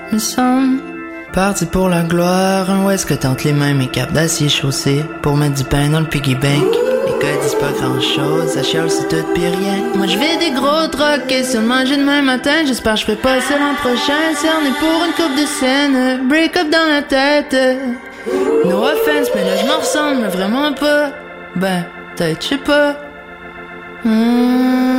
me semble. Parti pour la gloire, un West que tente les mains, mes capes d'acier chaussé pour mettre du pain dans le piggy bank. Les gars disent pas grand chose, ça chiale c'est tout pis rien. Moi je vais des gros trocs et si on mangeait demain matin, j'espère que je ferai pas ça l'an prochain. Cerné pour une coupe de scène, break up dans la tête. No offense, mais là je m'en ressemble vraiment pas. Ben, peut-être, je sais pas.